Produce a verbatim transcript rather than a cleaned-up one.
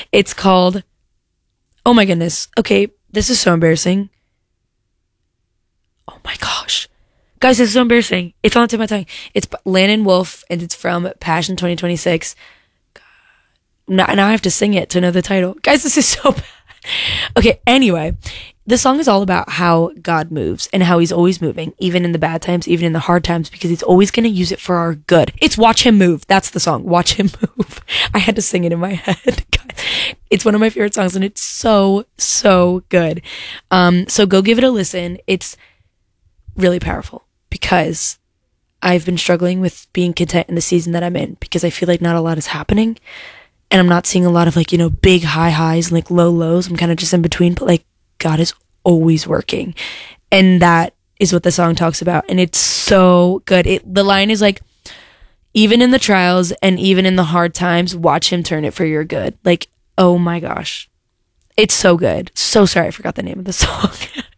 It's called, oh my goodness. Okay, this is so embarrassing. Oh my gosh. Guys, this is so embarrassing. It's on the tip of my tongue. It's Landon Wolf, and it's from Passion twenty twenty-six. God. Now, now I have to sing it to know the title. Guys, this is so bad. Okay, anyway, the song is all about how God moves and how he's always moving, even in the bad times, even in the hard times, because he's always going to use it for our good. It's Watch Him Move. That's the song. Watch Him Move. I had to sing it in my head. It's one of my favorite songs, and it's so, so good. Um, so go give it a listen. It's really powerful because I've been struggling with being content in the season that I'm in because I feel like not a lot is happening. And I'm not seeing a lot of like, you know, big high highs and like low lows. I'm kind of just in between, but like God is always working. And that is what the song talks about. And it's so good. It, the line is like, even in the trials and even in the hard times, watch him turn it for your good. Like, oh my gosh. It's so good. So sorry I forgot the name of the song.